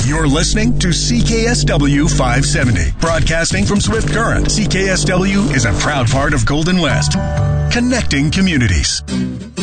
You're listening to CKSW 570, broadcasting from Swift Current. CKSW is a proud part of Golden West, connecting communities.